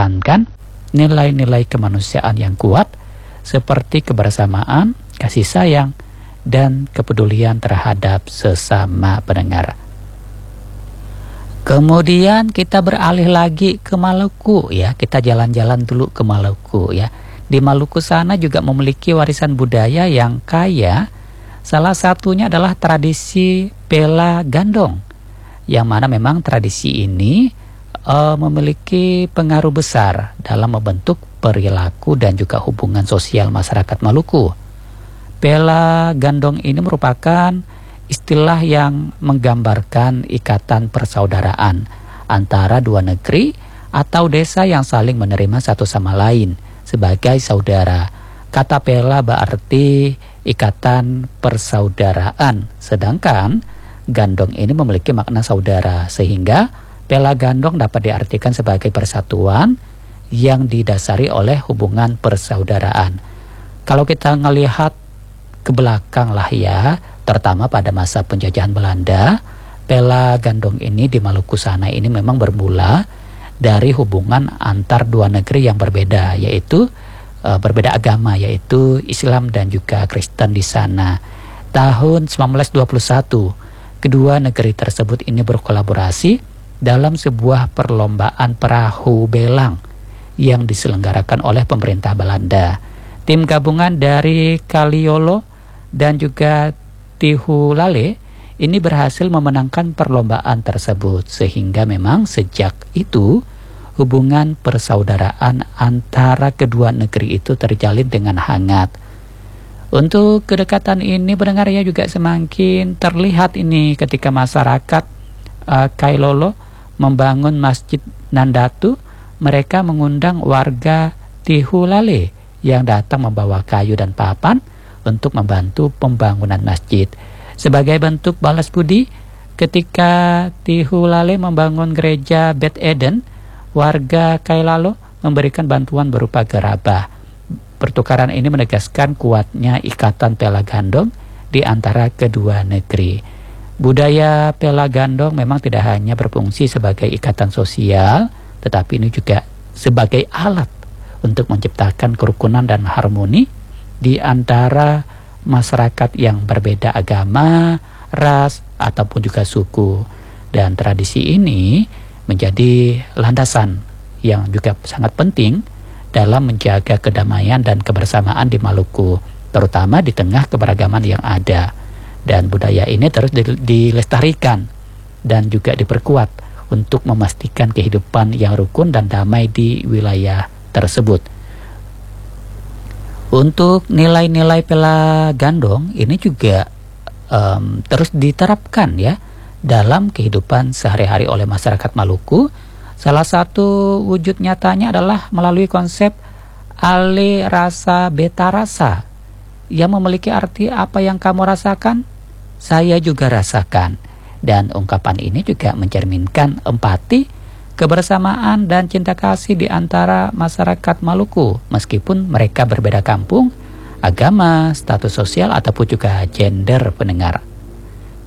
menekankan nilai-nilai kemanusiaan yang kuat seperti kebersamaan, kasih sayang, dan kepedulian terhadap sesama pendengar. Kemudian kita beralih lagi ke Maluku ya. Kita jalan-jalan dulu ke Maluku ya. Di Maluku sana juga memiliki warisan budaya yang kaya. Salah satunya adalah tradisi Pela Gandong, yang mana memang tradisi ini memiliki pengaruh besar dalam membentuk perilaku dan juga hubungan sosial masyarakat Maluku. Pela Gandong ini merupakan istilah yang menggambarkan ikatan persaudaraan antara dua negeri atau desa yang saling menerima satu sama lain sebagai saudara. Kata pela berarti ikatan persaudaraan, sedangkan gandong ini memiliki makna saudara, sehingga pela gandong dapat diartikan sebagai persatuan yang didasari oleh hubungan persaudaraan. Kalau kita ngelihat ke belakang lah ya, terutama pada masa penjajahan Belanda, pela gandong ini di Maluku sana ini memang bermula dari hubungan antar dua negeri yang berbeda, yaitu berbeda agama, yaitu Islam dan juga Kristen di sana. Tahun 1921, kedua negeri tersebut ini berkolaborasi dalam sebuah perlombaan perahu belang yang diselenggarakan oleh pemerintah Belanda. Tim gabungan dari Kaliolo dan juga Tihulale ini berhasil memenangkan perlombaan tersebut, sehingga memang sejak itu hubungan persaudaraan antara kedua negeri itu terjalin dengan hangat. Untuk kedekatan ini pendengarnya juga semakin terlihat ini ketika masyarakat Kailolo membangun Masjid Nandatu. Mereka mengundang warga Tihulale yang datang membawa kayu dan papan untuk membantu pembangunan masjid. Sebagai bentuk balas budi, ketika Tihulale membangun gereja Beth Eden, warga Kailalo memberikan bantuan berupa gerabah. Pertukaran ini menegaskan kuatnya ikatan pela gandong di antara kedua negeri. Budaya pela gandong memang tidak hanya berfungsi sebagai ikatan sosial, tetapi ini juga sebagai alat untuk menciptakan kerukunan dan harmoni di antara masyarakat yang berbeda agama, ras, ataupun juga suku. Dan tradisi ini menjadi landasan yang juga sangat penting dalam menjaga kedamaian dan kebersamaan di Maluku, terutama di tengah keberagaman yang ada. Dan budaya ini terus dilestarikan dan juga diperkuat untuk memastikan kehidupan yang rukun dan damai di wilayah tersebut. Untuk nilai-nilai pela gandong ini juga terus diterapkan ya dalam kehidupan sehari-hari oleh masyarakat Maluku. Salah satu wujud nyatanya adalah melalui konsep ale rasa beta rasa yang memiliki arti apa yang kamu rasakan, saya juga rasakan. Dan ungkapan ini juga mencerminkan empati, kebersamaan, dan cinta kasih di antara masyarakat Maluku, meskipun mereka berbeda kampung, agama, status sosial, ataupun juga gender pendengar.